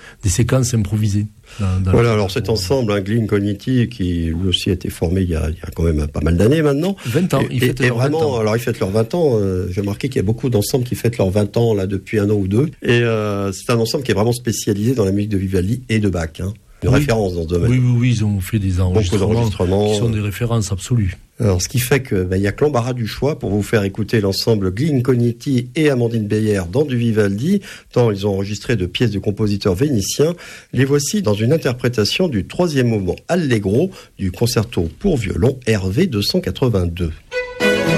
séquences improvisées. Voilà, alors cet ensemble, Glyn Cogniti, qui lui aussi a été formé il y a quand même pas mal d'années maintenant. 20 ans, ils fêtent leurs 20 ans. Alors ils fêtent leurs 20 ans, j'ai remarqué qu'il y a beaucoup d'ensembles qui fêtent leurs 20 ans là depuis 1 an ou 2. Et c'est un ensemble qui est vraiment spécialisé dans la musique de Vivaldi et de Bach, une référence dans ce domaine. Oui, ils ont fait des enregistrements qui sont des références absolues. Alors, ce qui fait que y a que l'embarras du choix pour vous faire écouter l'ensemble Glyn Cogniti et Amandine Beyer dans du Vivaldi, tant ils ont enregistré de pièces de compositeurs vénitiens. Les voici dans une interprétation du 3e mouvement Allegro du concerto pour violon RV 282.